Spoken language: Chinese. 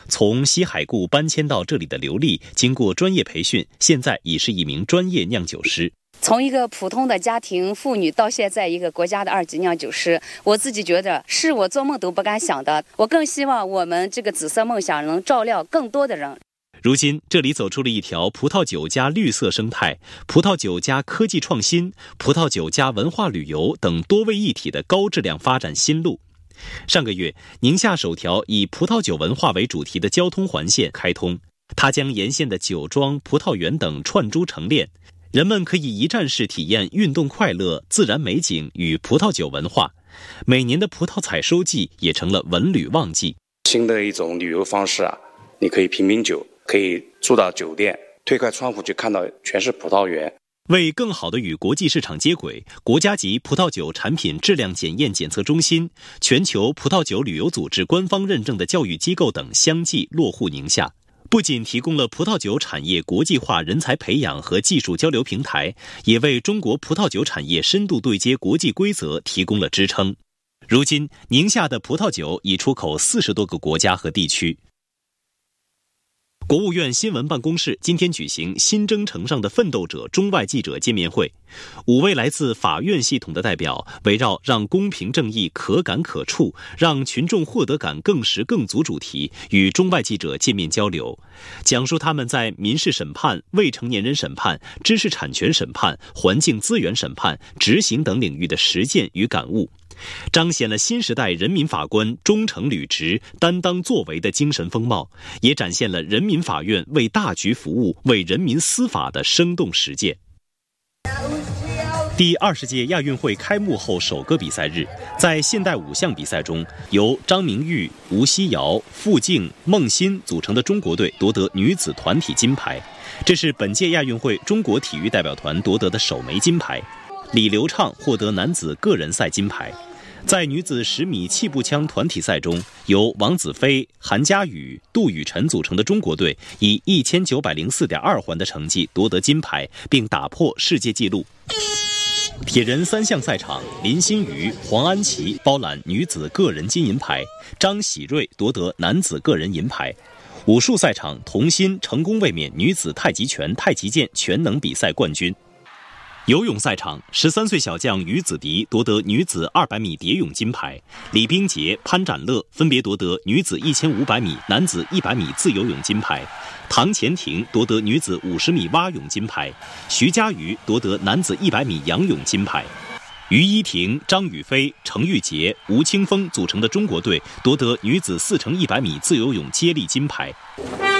从西海固搬迁到这里的刘丽，经过专业培训，现在已是一名专业酿酒师。 从一个普通的家庭妇女到现在一个国家的2级酿酒师，我自己觉得是我做梦都不敢想的。我更希望我们这个紫色梦想能照亮更多的人。 如今，这里走出了一条葡萄酒加绿色生态、葡萄酒加科技创新、葡萄酒加文化旅游等多位一体的高质量发展新路。上个月，宁夏首条以葡萄酒文化为主题的交通环线开通，它将沿线的酒庄、葡萄园等串珠成链，人们可以一站式体验运动快乐、自然美景与葡萄酒文化。每年的葡萄采收季也成了文旅旺季。 新的一种旅游方式啊，你可以品酒，可以住到酒店，推开窗户就看到全是葡萄园。 为更好地与国际市场接轨，国家级葡萄酒产品质量检验检测中心、全球葡萄酒旅游组织官方认证的教育机构等相继落户宁夏，不仅提供了葡萄酒产业国际化人才培养和技术交流平台，也为中国葡萄酒产业深度对接国际规则提供了支撑。如今，宁夏的葡萄酒已出口40多个国家和地区。国务院新闻办公室今天举行新征程上的奋斗者中外记者见面会，5位来自法院系统的代表围绕让公平正义可感可触，让群众获得感更实更足主题与中外记者见面交流，讲述他们在民事审判、未成年人审判、知识产权审判、环境资源审判、执行等领域的实践与感悟，彰显了新时代人民法官忠诚履职、担当作为的精神风貌，也展现了人民法院为大局服务、为人民司法的生动实践。第20届亚运会开幕后首个比赛日，在现代5项比赛中，由张明玉、吴曦瑶、傅静、孟欣组成的中国队夺得女子团体金牌，这是本届亚运会中国体育代表团夺得的首枚金牌。李流畅获得男子个人赛金牌。在女子10米气步枪团体赛中，由王子飞、韩佳宇、杜雨辰组成的中国队以1904.2环的成绩夺得金牌，并打破世界纪录。铁人3项赛场，林心如、黄安琪包揽女子个人金银牌，张喜瑞夺得男子个人银牌。武术赛场，童心成功卫冕女子太极拳、太极剑全能比赛冠军。游泳赛场，13岁小将于子迪夺得女子200米蝶泳金牌，李冰洁、潘展乐分别夺得女子1500米、男子100米自由泳金牌，唐钱婷夺得女子50米蛙泳金牌，徐嘉余夺得男子100米仰泳金牌。于依婷、张雨霏、程玉洁、吴青峰组成的中国队夺得女子4×100米自由泳接力金牌。